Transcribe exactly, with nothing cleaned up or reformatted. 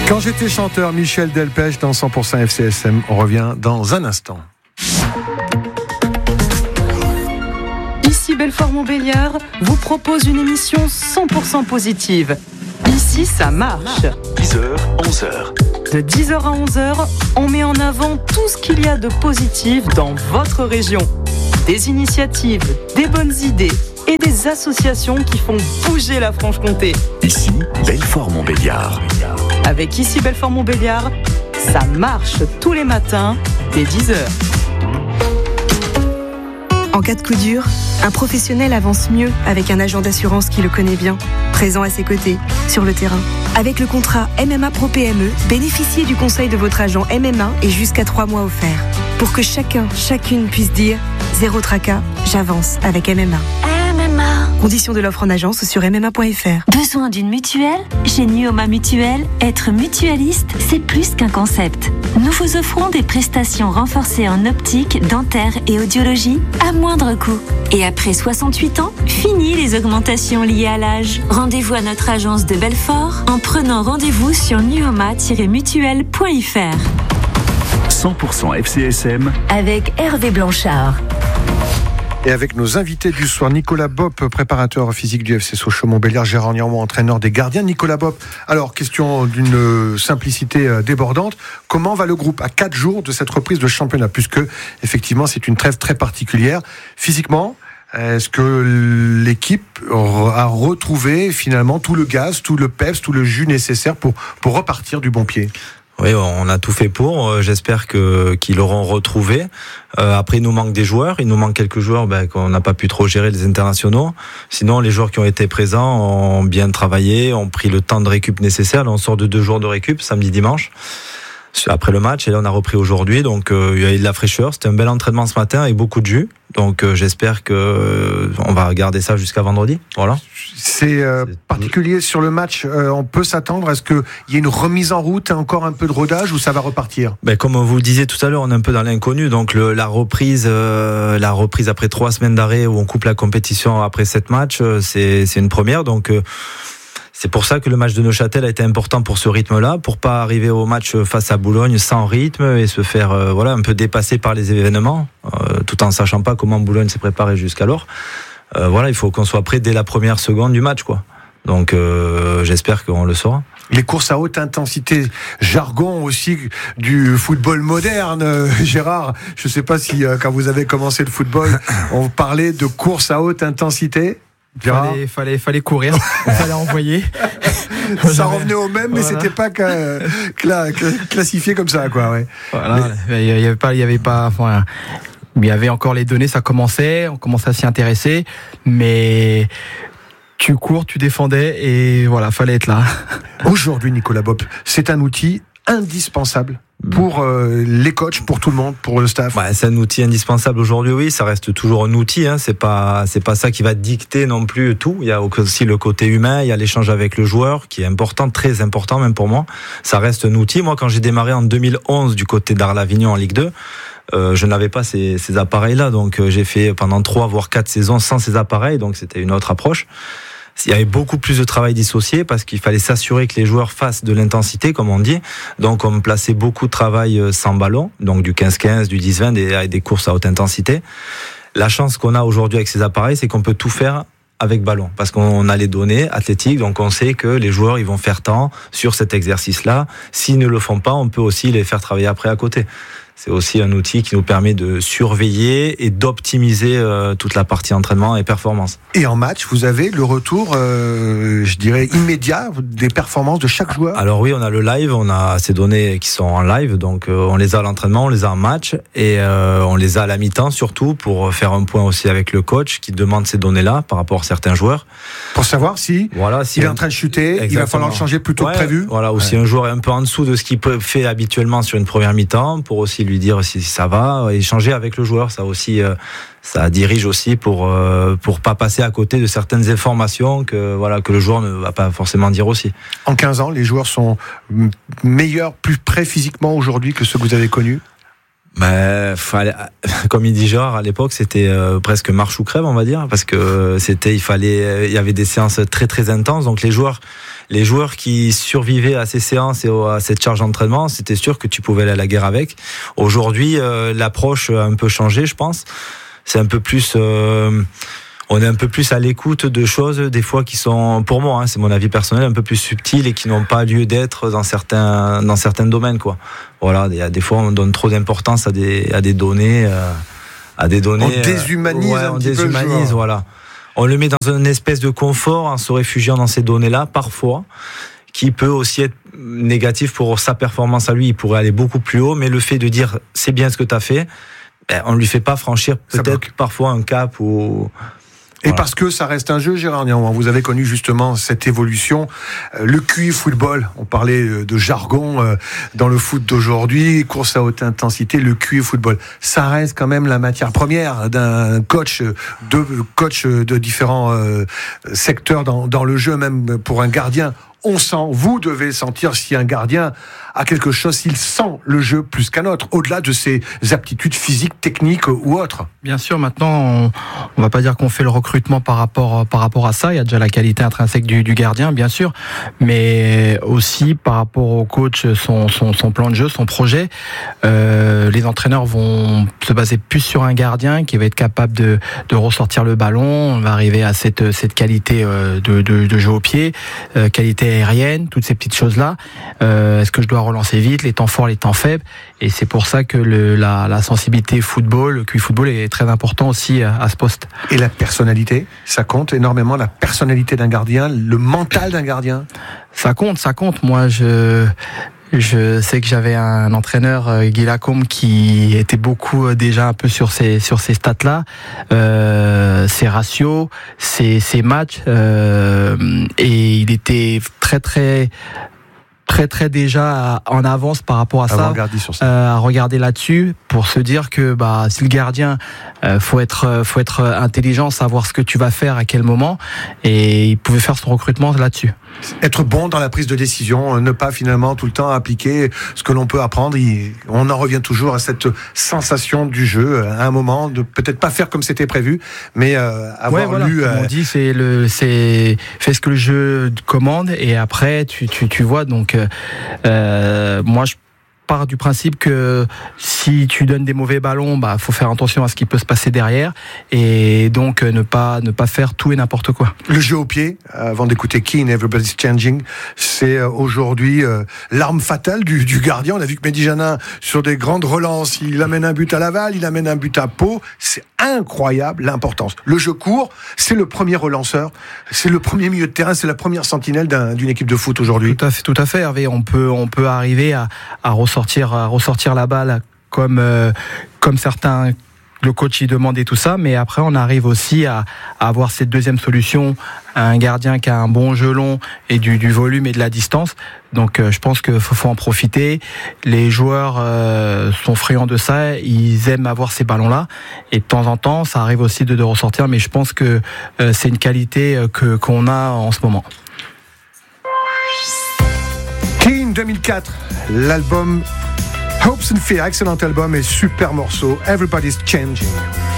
Quand j'étais chanteur, Michel Delpech dans cent pour cent F C S M. On revient dans un instant. Ici Belfort-Montbéliard vous propose une émission cent pour cent positive. Ici, ça marche. dix heures, onze heures. De dix heures à onze heures, on met en avant tout ce qu'il y a de positif dans votre région. Des initiatives, des bonnes idées et des associations qui font bouger la Franche-Comté. Ici, Belfort-Montbéliard. Avec Ici Belfort-Montbéliard, ça marche tous les matins dès dix heures. En cas de coup dur, un professionnel avance mieux avec un agent d'assurance qui le connaît bien, présent à ses côtés, sur le terrain. Avec le contrat M M A Pro P M E, bénéficiez du conseil de votre agent M M A et jusqu'à trois mois offerts. Pour que chacun, chacune puisse dire « Zéro tracas, j'avance avec M M A ». M M A. Conditions de l'offre en agence sur m m a point f r. Besoin d'une mutuelle ? Chez Nuoma Mutuelle, être mutualiste, c'est plus qu'un concept. Nous vous offrons des prestations renforcées en optique, dentaire et audiologie à moindre coût. Et après soixante-huit ans, fini les augmentations liées à l'âge. Rendez-vous à notre agence de Belfort en prenant rendez-vous sur nuoma tiret mutuelle point f r. cent pour cent F C S M avec Hervé Blanchard. Et avec nos invités du soir, Nicolas Bopp, préparateur physique du F C Sochaux-Montbéliard, Gérard Niormont, entraîneur des gardiens. Nicolas Bopp, alors question d'une simplicité débordante, comment va le groupe à quatre jours de cette reprise de championnat, puisque effectivement c'est une trêve très particulière physiquement? Est-ce que l'équipe a retrouvé finalement tout le gaz, tout le peps, tout le jus nécessaire pour, pour repartir du bon pied? Oui, on a tout fait pour. J'espère que qu'ils l'auront retrouvé. Euh, après, il nous manque des joueurs. Il nous manque quelques joueurs ben, qu'on n'a pas pu trop gérer, les internationaux. Sinon, les joueurs qui ont été présents ont bien travaillé, ont pris le temps de récup nécessaire. Là, on sort de deux jours de récup, samedi, dimanche, après le match. Et là, on a repris aujourd'hui. Donc, euh, il y a eu de la fraîcheur. C'était un bel entraînement ce matin avec beaucoup de jus. Donc, euh, j'espère que euh, on va garder ça jusqu'à vendredi. Voilà. C'est, euh, C'est particulier sur le match. Euh, on peut s'attendre à ce qu'il y ait une remise en route, encore un peu de rodage, ou ça va repartir? Ben, comme vous le disiez tout à l'heure, on est un peu dans l'inconnu. Donc, le, la reprise, euh, la reprise après trois semaines d'arrêt où on coupe la compétition après sept matchs, euh, c'est, c'est une première. Donc, euh, c'est pour ça que le match de Neuchâtel a été important pour ce rythme-là, pour pas arriver au match face à Boulogne sans rythme et se faire euh, voilà un peu dépasser par les événements, euh, tout en sachant pas comment Boulogne s'est préparé jusqu'alors. Euh, voilà, il faut qu'on soit prêt dès la première seconde du match, quoi. Donc euh, j'espère qu'on le saura. Les courses à haute intensité, jargon aussi du football moderne, Gérard. Je sais pas si euh, quand vous avez commencé le football, on parlait de courses à haute intensité. Fallait, fallait, fallait courir, fallait envoyer. Ça revenait au même, mais voilà. C'était pas cla- cla- classifié comme ça, quoi. Ouais. Voilà. Mais... Il y avait pas, il y avait pas. Enfin, il y avait encore les données, ça commençait, on commençait à s'y intéresser, mais tu cours, tu défendais et voilà, fallait être là. Aujourd'hui, Nicolas Bopp, c'est un outil indispensable pour euh, les coachs, pour tout le monde, pour le staff. Ouais, c'est un outil indispensable aujourd'hui, oui. Ça reste toujours un outil. Hein. C'est pas, c'est pas ça qui va dicter non plus tout. Il y a aussi le côté humain, il y a l'échange avec le joueur qui est important, très important même pour moi. Ça reste un outil. Moi, quand j'ai démarré en deux mille onze du côté d'Arles-Avignon en Ligue deux, euh, je n'avais pas ces, ces appareils-là. Donc, euh, j'ai fait pendant trois voire quatre saisons sans ces appareils. Donc, c'était une autre approche. Il y avait beaucoup plus de travail dissocié parce qu'il fallait s'assurer que les joueurs fassent de l'intensité, comme on dit. Donc, on plaçait beaucoup de travail sans ballon, donc du quinze quinze, du dix vingt, des, des courses à haute intensité. La chance qu'on a aujourd'hui avec ces appareils, c'est qu'on peut tout faire avec ballon parce qu'on a les données athlétiques, donc on sait que les joueurs ils vont faire tant sur cet exercice-là. S'ils ne le font pas, on peut aussi les faire travailler après à côté. C'est aussi un outil qui nous permet de surveiller et d'optimiser euh, toute la partie entraînement et performance. Et en match, vous avez le retour, euh, je dirais, immédiat des performances de chaque joueur? Alors oui, on a le live, on a ces données qui sont en live, donc euh, on les a à l'entraînement, on les a en match et euh, on les a à la mi-temps surtout pour faire un point aussi avec le coach qui demande ces données-là par rapport à certains joueurs. Pour savoir si, voilà, si il est en train de chuter, exactement. Il va falloir le changer plus tôt ouais, que prévu. Voilà, ou ouais. Si un joueur est un peu en dessous de ce qu'il fait habituellement sur une première mi-temps, pour aussi lui dire si ça va, échanger avec le joueur, ça aussi, euh, ça dirige aussi pour euh, pour pas passer à côté de certaines informations que voilà que le joueur ne va pas forcément dire aussi. En quinze ans, les joueurs sont meilleurs, plus prêts physiquement aujourd'hui que ceux que vous avez connus? Ben, fallait, comme il dit Gérard, à l'époque, c'était euh, presque marche ou crève, on va dire, parce que c'était, il fallait, il y avait des séances très très intenses, donc les joueurs, les joueurs qui survivaient à ces séances et à cette charge d'entraînement, c'était sûr que tu pouvais aller à la guerre avec. Aujourd'hui, euh, l'approche a un peu changé, je pense. C'est un peu plus... Euh, on est un peu plus à l'écoute de choses, des fois qui sont, pour moi, hein, c'est mon avis personnel, un peu plus subtiles et qui n'ont pas lieu d'être dans certains, dans certains domaines, quoi. Voilà, il y a des fois, on donne trop d'importance à des, à des données, euh, à des données. On déshumanise euh, ouais, un on petit déshumanise, peu le joueur. voilà. On le met dans une espèce de confort en se réfugiant dans ces données-là, parfois, qui peut aussi être négatif pour sa performance à lui. Il pourrait aller beaucoup plus haut, mais le fait de dire c'est bien ce que tu as fait, ben, on ne lui fait pas franchir peut-être parfois un cap ou. Et voilà. Parce que ça reste un jeu, Gérard Niang, vous avez connu justement cette évolution. Le Q I football, on parlait de jargon dans le foot d'aujourd'hui, course à haute intensité, le Q I football. Ça reste quand même la matière première d'un coach, de coach de différents secteurs dans, dans le jeu, même pour un gardien. On sent, vous devez sentir si un gardien a quelque chose, s'il sent le jeu plus qu'un autre, au-delà de ses aptitudes physiques, techniques ou autres. Bien sûr, maintenant, on, on va pas dire qu'on fait le recrutement par rapport par rapport à ça. Il y a déjà la qualité intrinsèque du, du gardien, bien sûr, mais aussi par rapport au coach, son son, son plan de jeu, son projet. Euh, les entraîneurs vont se baser plus sur un gardien qui va être capable de de ressortir le ballon. On va arriver à cette cette qualité de de, de jeu au pied, euh, qualité aérienne, toutes ces petites choses-là. Euh, est-ce que je dois relancer vite, les temps forts, les temps faibles? Et c'est pour ça que le, la, la sensibilité football, le Q I football est très important aussi à, à ce poste. Et la personnalité, ça compte énormément, la personnalité d'un gardien, le mental d'un gardien? Ça compte, ça compte. Moi, je... Je sais que j'avais un entraîneur, Guy Lacombe, qui était beaucoup déjà un peu sur ces sur ces stats-là, euh, ses ratios, ses, ses matchs, euh, et il était très très très très déjà en avance par rapport à ça, sur ça. Euh, à regarder là-dessus pour se dire que bah si le gardien, euh, faut être faut être intelligent, savoir ce que tu vas faire à quel moment, et il pouvait faire son recrutement là-dessus. Être bon dans la prise de décision, ne pas finalement tout le temps appliquer ce que l'on peut apprendre. On en revient toujours à cette sensation du jeu, à un moment, de peut-être pas faire comme c'était prévu, mais euh, avoir ouais, voilà. lu. Comme on dit, c'est le, c'est fais ce que le jeu commande et après tu tu tu vois. Donc euh, moi je pars du principe que si tu donnes des mauvais ballons, bah faut faire attention à ce qui peut se passer derrière et donc ne pas ne pas faire tout et n'importe quoi. Le jeu au pied, avant d'écouter Keane, Everybody's Changing, c'est aujourd'hui euh, l'arme fatale du, du gardien. On a vu que Mehdi Janin, sur des grandes relances, il amène un but à Laval, il amène un but à Pau. C'est incroyable l'importance. Le jeu court, c'est le premier relanceur, c'est le premier milieu de terrain, c'est la première sentinelle d'un, d'une équipe de foot aujourd'hui. Tout à fait, tout à fait, Hervé. On peut on peut arriver à, à ressortir à ressortir la balle comme euh, comme certains, le coach y demande et tout ça, mais après on arrive aussi à, à avoir cette deuxième solution, un gardien qui a un bon jeu long et du, du volume et de la distance. Donc euh, je pense qu'il faut, faut en profiter. Les joueurs euh, sont friands de ça, ils aiment avoir ces ballons-là, et de temps en temps ça arrive aussi de, de ressortir, mais je pense que euh, c'est une qualité que, qu'on a en ce moment. Keane deux mille quatre, l'album Hopes and Fear, excellent album et super morceau, Everybody's Changing.